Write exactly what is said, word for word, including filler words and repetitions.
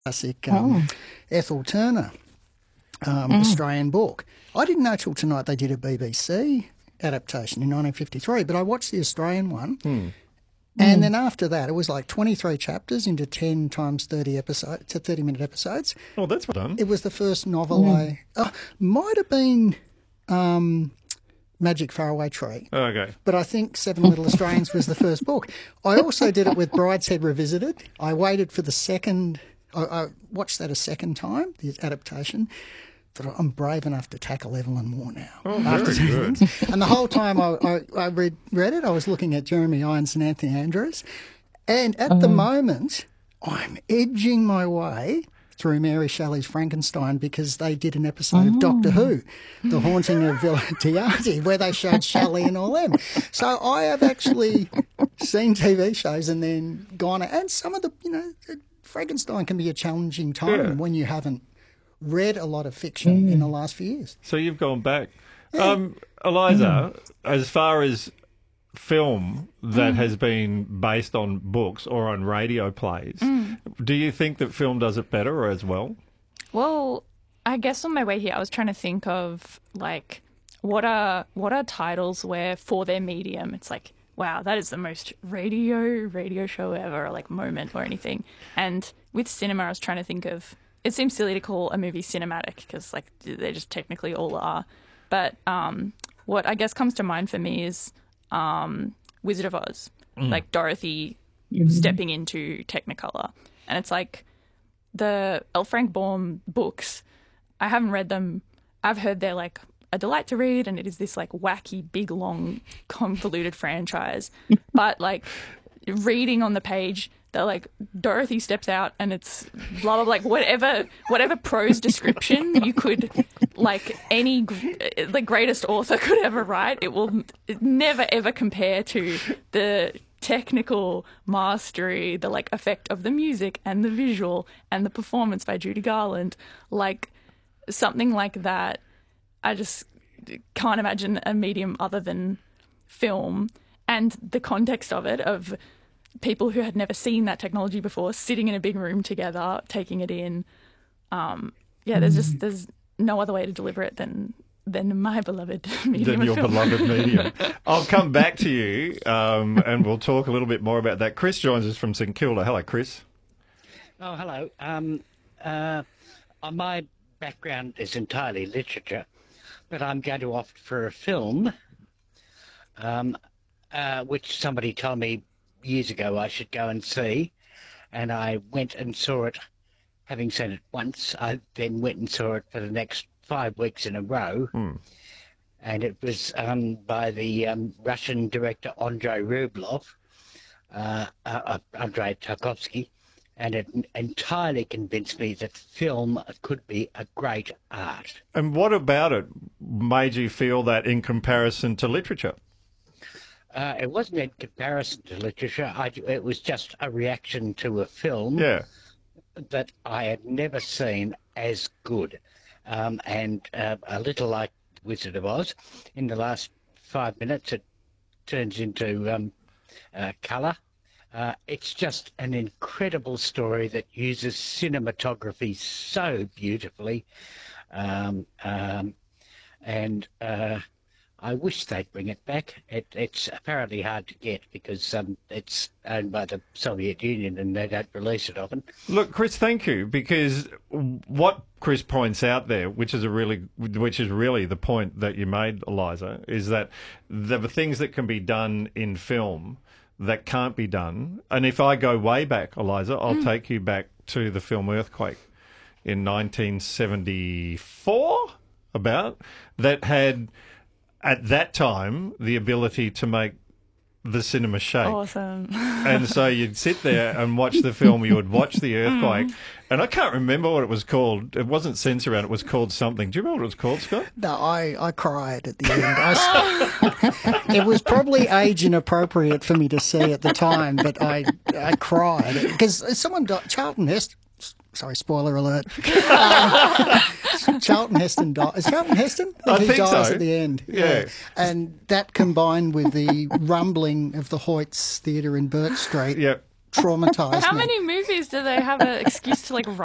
classic um, Oh. Ethel Turner um, Australian book. I didn't know till tonight they did a B B C adaptation in nineteen fifty-three, but I watched the Australian one. And then after that, it was like twenty-three chapters into ten times thirty episode to thirty minute episodes. Oh, that's well done. It was the first novel I oh, might have been um, Magic Faraway Tree. Oh, okay. But I think Seven Little Australians was the first book. I also did it with Brideshead Revisited. I waited for the second. I, I watched that a second time, the adaptation. Thought I'm brave enough to tackle Evelyn Moore now. Oh, very good. And the whole time I, I, I read, read it, I was looking at Jeremy Irons and Anthony Andrews. And at the moment, I'm edging my way through Mary Shelley's Frankenstein because they did an episode of Doctor Who, The Haunting of Villa Diati, where they showed Shelley and all them. So I have actually seen T V shows and then gone, and some of the, you know, Frankenstein can be a challenging time Yeah. when you haven't read a lot of fiction in the last few years. So you've gone back. Um, Eliza, as far as film that has been based on books or on radio plays, do you think that film does it better or as well? Well, I guess on my way here, I was trying to think of like what are what are titles where for their medium, it's like, wow, that is the most radio radio show ever, or like moment or anything. And with cinema, I was trying to think of. It seems silly to call a movie cinematic because like they just technically all are. But um, what I guess comes to mind for me is um, Wizard of Oz, like Dorothy stepping into Technicolor. And it's like the L. Frank Baum books, I haven't read them. I've heard they're like a delight to read and it is this like wacky, big, long, convoluted franchise. But like reading on the page, they're like Dorothy steps out and it's blah blah blah, like whatever whatever prose description you could like any the greatest author could ever write, it will never ever compare to the technical mastery, the like effect of the music and the visual and the performance by Judy Garland. Like something like that, I just can't imagine a medium other than film, and the context of it of people who had never seen that technology before, sitting in a big room together, taking it in. Um, yeah, there's just there's no other way to deliver it than than my beloved medium. Than of your film. beloved medium. I'll come back to you um, and we'll talk a little bit more about that. Chris joins us from St Kilda. Hello, Chris. Oh, hello. Um, uh, uh, my background is entirely literature, but I'm going to opt for a film, um, uh, which somebody told me years ago I should go and see, and I went and saw it. Having seen it once, I then went and saw it for the next five weeks in a row, and it was um, by the um, Russian director Andrei Rublev, uh, uh, uh, Andrei Tarkovsky, and it entirely convinced me that film could be a great art. And what about it made you feel that in comparison to literature? Uh, it wasn't in comparison to literature. I, it was just a reaction to a film Yeah. that I had never seen as good. Um, and uh, a little like Wizard of Oz, in the last five minutes it turns into um, uh, colour. Uh, it's just an incredible story that uses cinematography so beautifully. Um, um, and... Uh, I wish they'd bring it back. It, it's apparently hard to get because um, it's owned by the Soviet Union and they don't release it often. Look, Chris, thank you, because what Chris points out there, which is a really, which is really the point that you made, Eliza, is that there are things that can be done in film that can't be done. And if I go way back, Eliza, I'll mm. take you back to the film Earthquake in nineteen seventy-four, about, that had, at that time, the ability to make the cinema shake. Awesome. And so you'd sit there and watch the film, you would watch the earthquake, mm. and I can't remember what it was called. It wasn't Sensorround, it was called something. Do you remember what it was called, Scott? No, I, I cried at the end. I, it was probably age inappropriate for me to see at the time, but I I cried. Because someone died, Charlton Heston, sorry, spoiler alert. Um, Charlton Heston dies. Is Charlton Heston? I he think dies so. at the end. Yeah. yeah. And that combined with the rumbling of the Hoyts Theatre in Bourke Street Yep. traumatised How me. many movies do they have an excuse to like